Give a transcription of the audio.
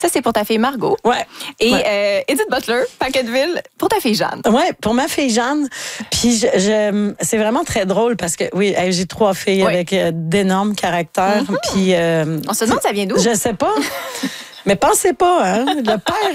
Ça, c'est pour ta fille Margot. Ouais. Et Edith Butler, Paquetteville, pour ta fille Jeanne. Oui, pour ma fille Jeanne. Puis c'est vraiment très drôle parce que, oui, j'ai 3 filles avec d'énormes caractères. Puis, on se demande ça vient d'où? Je sais pas. Mais pensez pas, hein? Le père